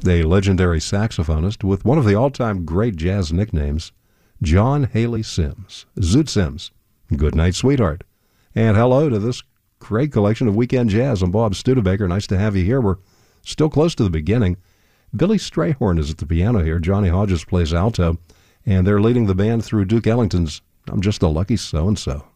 a legendary saxophonist with one of the all-time great jazz nicknames, John Haley Sims. Zoot Sims, good night, sweetheart. And hello to this great collection of weekend jazz. I'm Bob Studebaker. Nice to have you here. We're still close to the beginning. Billy Strayhorn is at the piano here. Johnny Hodges plays alto, and they're leading the band through Duke Ellington's I'm Just a Lucky So-and-So.